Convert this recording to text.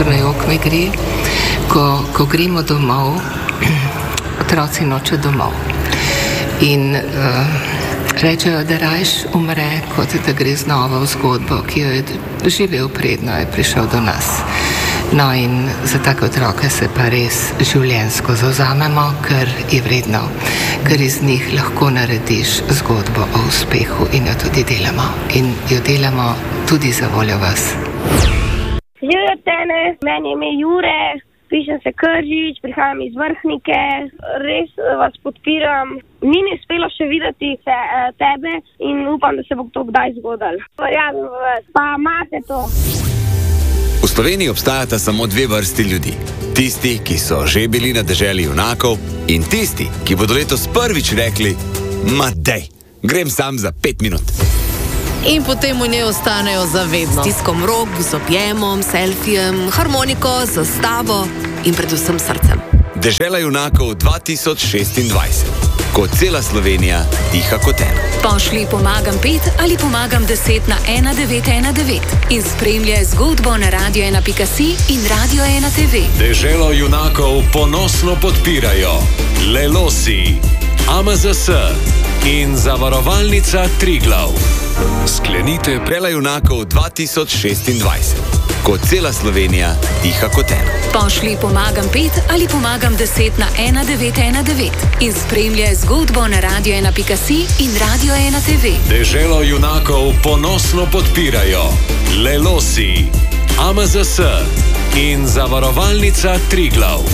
na jok mi gre, ko gremo domov, otroci noče domov. In rečejo, da rajš umre, kot da gre znova v zgodbo, ki jo je doživel predno, je prišel do nas. No in za take otroke se pa res življenjsko zavzamemo, ker je vredno, ker iz njih lahko narediš zgodbo o uspehu in jo tudi delamo. In jo delamo tudi za voljo vas. Živijo tene, meni je ime Jure, pišem se Kržič, prihajam iz Vrhnike, res vas podpiram. Ni mi uspelo še videti tebe in upam, da se bo to kdaj zgodilo. Verjamem v vas, pa imate to. V Sloveniji obstajata samo dve vrsti ljudi. Tisti, ki so že bili na deželi junakov, in tisti, ki bodo letos prvič rekli: ma dej, grem sam za 5 minut. In potem v njej ostanejo za vedno. Stiskom rok, z objemom, selfijem, harmoniko, zastavo in predvsem srcem. Dežela junakov 2026. Ko cela Slovenija diha kot eno. Pošlji pomagam 5 ali pomagam 10 na 1919 in spremljaj zgodbo na radio1.si in Radio 1 TV. Deželo junakov ponosno podpirajo Lelosi, AMZS in Zavarovalnica Triglav. Sklenite Dežela junakov 2026. Ko cela Slovenija diha kot eno. Pošlji pomagam 5 ali pomagam 10 na 1919 in spremljaj zgodbo na radio1.si in Radio 1 TV. Deželo junakov ponosno podpirajo Lelosi, AMZS in Zavarovalnica Triglav.